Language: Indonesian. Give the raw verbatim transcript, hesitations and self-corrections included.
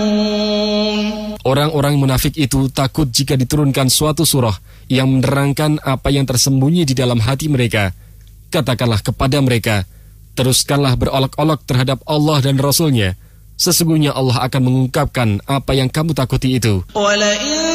Orang-orang munafik itu takut jika diturunkan suatu surah yang menerangkan apa yang tersembunyi di dalam hati mereka. Katakanlah kepada mereka, teruskanlah berolok-olok terhadap Allah dan Rasul-Nya. Sesungguhnya Allah akan mengungkapkan apa yang kamu takuti itu.